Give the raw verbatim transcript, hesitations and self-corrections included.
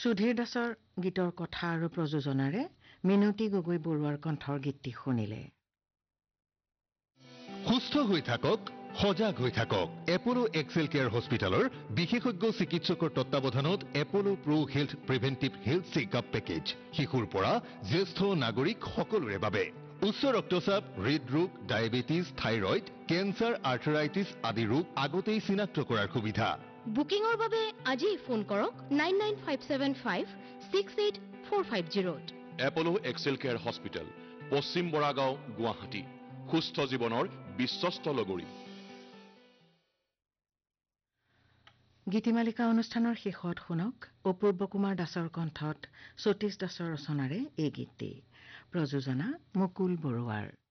সুধীৰ দাসৰ গীতৰ কথা আৰু প্ৰযোজনাৰে মিনতী গগৈ বৰুৱাৰ কণ্ঠৰ গীতটি শুনিলে। সুস্থ হৈ থাকক, সজাগ হৈ থাকক। এপলো এক্সেল কেয়াৰ হস্পিটেলৰ বিশেষজ্ঞ চিকিৎসকৰ তত্বাৱধানত এপলো প্ৰ হেল্থ প্ৰিভেন্টিভ হেল্থ চেকআপ পেকেজ শিশুৰ পৰা জ্যেষ্ঠ নাগৰিক সকলোৰে বাবে। উচ্চ ৰক্তচাপ, হৃদৰোগ, ডায়েবেটিছ, থাইৰয়ড, কেঞ্চাৰ, আৰ্থৰাইটিছ আদি ৰোগ আগতেই চিনাক্ত কৰাৰ সুবিধা। বুকিঙৰ বাবে আজিই ফোন কৰক nine nine five seven five six eight four five জিৰ'ত। এপলো Excel care hospital, পশ্চিম বৰাগাঁও, গুৱাহাটী। সুস্থ জীৱনৰ বিশ্বস্ত লগৰী। গীতিমালিকা অনুষ্ঠানৰ শেষত শুনক অপূৰ্ব কুমাৰ দাসৰ কণ্ঠত সতীশ দাসৰ ৰচনাৰে এই গীতটি। প্ৰযোজনা মুকুল বৰুৱাৰ।